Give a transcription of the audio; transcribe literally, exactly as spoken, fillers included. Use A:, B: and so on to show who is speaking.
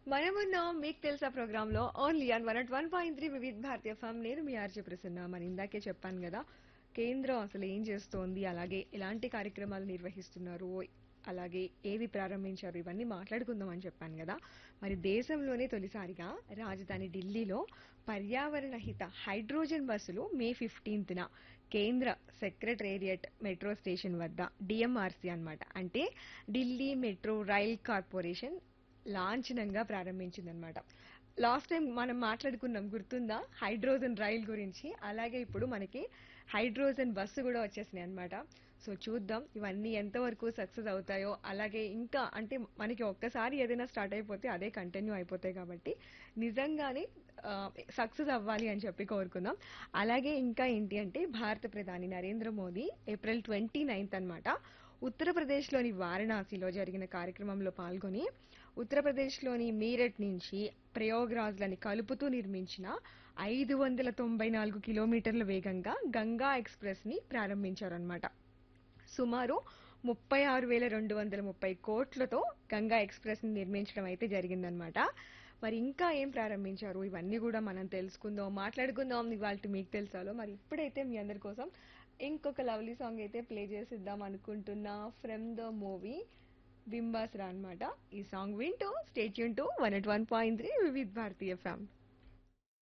A: మనమున్నాం మీకు తెలుసా ప్రోగ్రామ్ లో only on one at one point three వివిధ భారతీయ ఫామ్ నేను మీ ఆర్జే ప్రసన్న మరి ఇందాకే చెప్పాను కదా కేంద్రం అసలు ఏం చేస్తోంది అలాగే ఎలాంటి కార్యక్రమాలు నిర్వహిస్తున్నారు అలాగే ఏవి ప్రారంభించారు ఇవన్నీ మాట్లాడుకుందాం అని చెప్పాను కదా మరి దేశంలోనే తొలిసారిగా రాజధాని ఢిల్లీలో పర్యావరణ హిత హైడ్రోజన్ బస్సులు మే ఫిఫ్టీన్త్ న కేంద్ర సెక్రటేరియట్ మెట్రో స్టేషన్ వద్ద డిఎంఆర్సీ అన్నమాట అంటే ఢిల్లీ మెట్రో రైల్ కార్పొరేషన్ లాంఛనంగా ప్రారంభించిందనమాట లాస్ట్ టైం మనం మాట్లాడుకున్నాం గుర్తుందా హైడ్రోజన్ రైల్ గురించి అలాగే ఇప్పుడు మనకి హైడ్రోజన్ బస్సు కూడా వచ్చేసినాయి అనమాట సో చూద్దాం ఇవన్నీ ఎంతవరకు సక్సెస్ అవుతాయో అలాగే ఇంకా అంటే మనకి ఒక్కసారి ఏదైనా స్టార్ట్ అయిపోతే అదే కంటిన్యూ అయిపోతాయి కాబట్టి నిజంగానే సక్సెస్ అవ్వాలి అని చెప్పి కోరుకుందాం అలాగే ఇంకా ఏంటి అంటే భారత ప్రధాని Narendra Modi April twenty ninth అనమాట ఉత్తరప్రదేశ్లోని వారణాసిలో జరిగిన కార్యక్రమంలో పాల్గొని ఉత్తరప్రదేశ్లోని మీరట్ నుంచి ప్రయోగ్రాజ్లని కలుపుతూ నిర్మించిన ఐదు వందల తొంభై నాలుగు కిలోమీటర్ల వేగంగా గంగా ఎక్స్ప్రెస్ ని ప్రారంభించారనమాట సుమారు ముప్పై ఆరు వేల రెండు వందల ముప్పై కోట్లతో గంగా ఎక్స్ప్రెస్ ని నిర్మించడం అయితే జరిగిందనమాట మరి ఇంకా ఏం ప్రారంభించారు ఇవన్నీ కూడా మనం తెలుసుకుందాం మాట్లాడుకుందాం ఇవాళ మీకు తెలుసాలో మరి ఇప్పుడైతే మీ అందరి కోసం ఇంకొక లవ్లీ సాంగ్ అయితే ప్లే చేసిద్దాం అనుకుంటున్నా ఫ్రమ్ ద మూవీ బింబాస్రా అన్నమాట ఈ సాంగ్ వింటూ state Yoon to one at one point three Vividh భారతీయ ఫ్యామ్